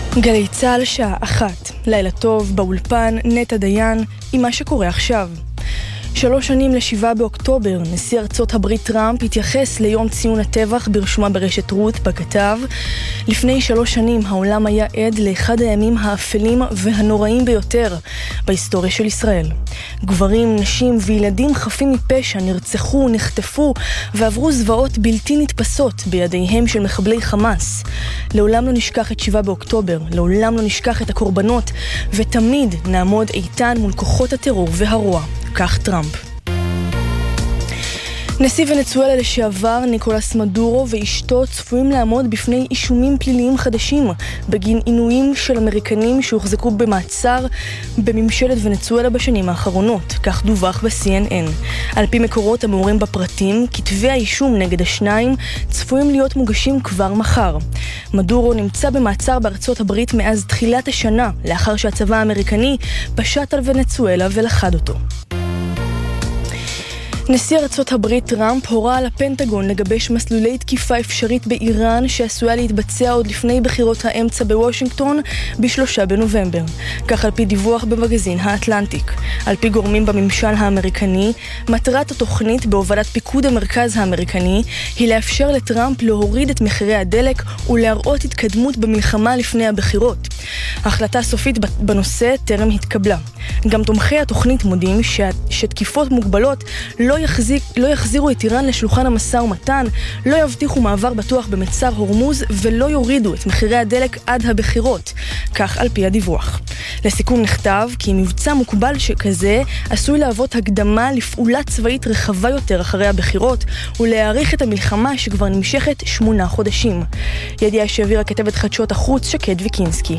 גלי צהל שעה 1, לילה טוב, באולפן, נטע דיין, עם מה שקורה עכשיו. 3 שנים ל7 באוקטובר, נשיא ארצות הברית טראמפ התייחס ליום ציון הטבח ברשומה ברשת רות, בכתב. לפני 3 שנים העולם היה עד לאחד הימים האפלים והנוראים ביותר בהיסטוריה של ישראל. גברים, נשים וילדים חפים מפשע נרצחו, נחטפו ועברו זוועות בלתי נתפסות בידיהם של מחבלי חמאס. לעולם לא נשכח את 7 באוקטובר, לעולם לא נשכח את הקורבנות, ותמיד נעמוד איתן מול כוחות הטרור והרוע. כך טראמפ. נשיא ונצואלה לשעבר ניקולס מדורו ואשתו צפויים לעמוד בפני אישומים פליליים חדשים בגין עינויים של אמריקנים שהוחזקו במעצר בממשלת ונצואלה בשנים האחרונות, כך דווח ב-CNN. על פי מקורות המעורים בפרטים, כתבי האישום נגד השניים צפויים להיות מוגשים כבר מחר. מדורו נמצא במעצר בארצות הברית מאז תחילת השנה, לאחר שהצבא האמריקני פשט על ונצואלה ולכד אותו. נשיא ארצות הברית טראמפ הורה על הפנטגון לגבש מסלולי תקיפה אפשרית באיראן שעשויה להתבצע עוד לפני בחירות האמצע בוושינגטון ב3 בנובמבר. כך על פי דיווח במגזין האטלנטיק. על פי גורמים בממשל האמריקני, מטרת התוכנית בהובלת פיקוד המרכז האמריקני היא לאפשר לטראמפ להוריד את מחירי הדלק ולהראות התקדמות במלחמה לפני הבחירות. ההחלטה סופית בנושא טרם התקבלה. גם תומכי התוכנית מודים שתקיפות מוגבלות לא יחזירו את איראן לשולחן המשא ומתן, לא יבטיחו מעבר בטוח במצר הורמוז ולא יורידו את מחירי הדלק עד הבחירות, כך על פי הדיווח. לסיכום נכתב כי מבצע מוקבל שכזה עשוי להוות הקדמה לפעולה צבאית רחבה יותר אחרי הבחירות ולהאריך את המלחמה שכבר נמשכת 8 חודשים. ידיעה שהעבירה כתבת חדשות החוץ שקד ויקינסקי.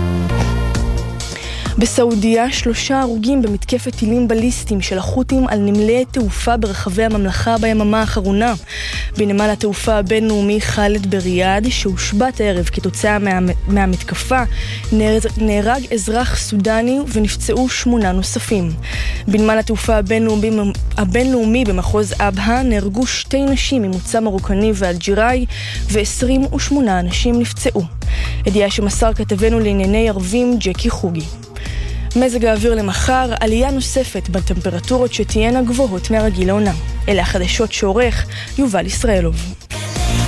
בסעודיה 3 הרוגים במתקפת טילים בליסטיים של החות'ים על נמלי תעופה ברחבי הממלכה ביממה האחרונה. בנמל התעופה הבינלאומי חאלד בריאד, שהושבת הערב כתוצאה מהמתקפה, נהרג אזרח סודני ונפצעו 8 נוספים. בנמל התעופה הבינלאומי במחוז אבהה נהרגו 2 נשים ממוצא מרוקני ואלג'יראי ו28 אנשים נפצעו. ידיעה שמסר כתבנו לענייני ערבים ג'קי חוגי. מזג האוויר למחר, עלייה נוספת בטמפרטורות שתהיינה גבוהות מהרגיל לעונה. אלה החדשות שעורך יובל ישראלוב.